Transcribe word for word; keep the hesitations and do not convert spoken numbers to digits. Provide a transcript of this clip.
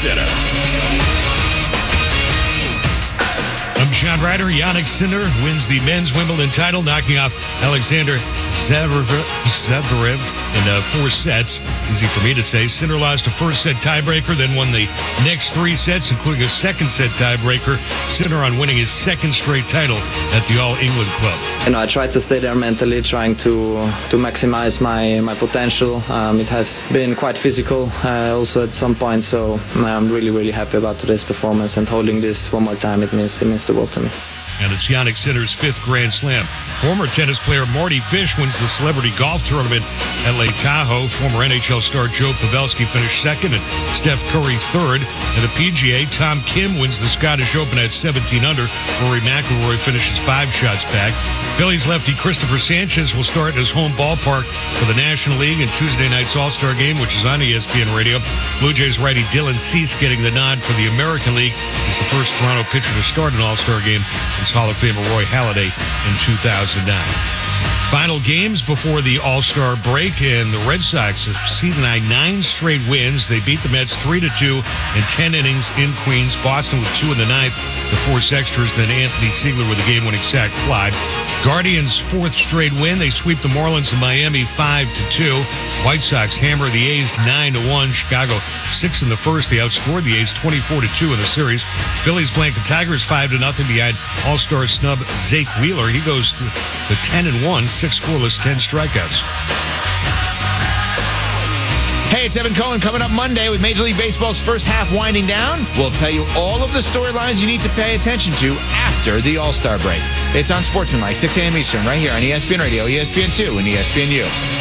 Sinner. I'm Sean Ryder. Yannick Sinner wins the men's Wimbledon title, knocking off Alexander Zverev in uh, four sets. Easy for me to say. Sinner lost a first-set tiebreaker, then won the next three sets, including a second-set tiebreaker. Sinner on winning his second straight title at the All-England Club. You know, I tried to stay there mentally, trying to to maximize my, my potential. Um, it has been quite physical uh, also at some point, so I'm really, really happy about today's performance, and holding this one more time, it means, it means the world to me. And it's Yannick Sinner's fifth Grand Slam. Former tennis player Marty Fish wins the celebrity golf tournament at Lake Tahoe. Former N H L star Joe Pavelski finished second and Steph Curry third. At the P G A, Tom Kim wins the Scottish Open at seventeen under. Rory McIlroy finishes five shots back. Phillies lefty Christopher Sanchez will start in his home ballpark for the National League in Tuesday night's All-Star Game, which is on E S P N Radio. Blue Jays righty Dylan Cease getting the nod for the American League. He's the first Toronto pitcher to start an All-Star Game since Hall of Famer Roy Halladay in two thousand nine. Final games before the All-Star break, and the Red Sox season high nine straight wins. They beat the Mets three to two in ten innings in Queens. Boston with two in the ninth to force extras. Then Anthony Siegler with a game-winning sac fly. Guardians' fourth straight win. They sweep the Marlins in Miami five to two. White Sox hammer the A's nine to one. Chicago six in the first. They outscored the A's twenty-four to two in the series. Phillies blank the Tigers five to nothing behind All-Star snub Zake Wheeler. He goes to the ten and one, six scoreless, ten strikeouts. Hey, it's Evan Cohen coming up Monday with Major League Baseball's first half winding down. We'll tell you all of the storylines you need to pay attention to after the All-Star break. It's on Sportsmanlike, six a.m. Eastern, right here on E S P N Radio, E S P N two, and E S P N U.